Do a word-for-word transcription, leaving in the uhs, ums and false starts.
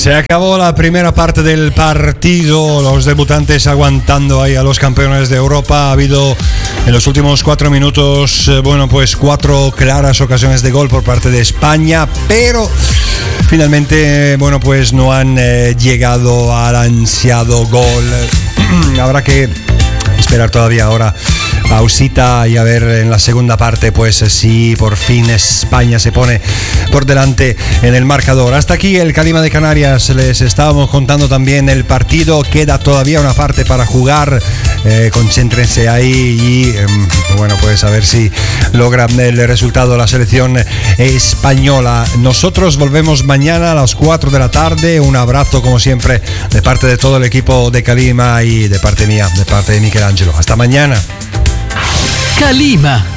Se acabó la primera parte del partido, los debutantes aguantando ahí a los campeones de Europa. Ha habido en los últimos cuatro minutos, bueno, pues cuatro claras ocasiones de gol por parte de España, pero finalmente, bueno, pues no han eh, llegado al ansiado gol. Habrá que esperar todavía ahora pausita y a ver en la segunda parte pues si por fin España se pone por delante en el marcador. Hasta aquí el Calima de Canarias, les estábamos contando también el partido, queda todavía una parte para jugar, eh, concéntrense ahí y eh, bueno, pues a ver si logran el resultado la selección española. Nosotros volvemos mañana a las cuatro de la tarde, un abrazo como siempre de parte de todo el equipo de Calima y de parte mía, de parte de Michelangelo. Hasta mañana. Calima.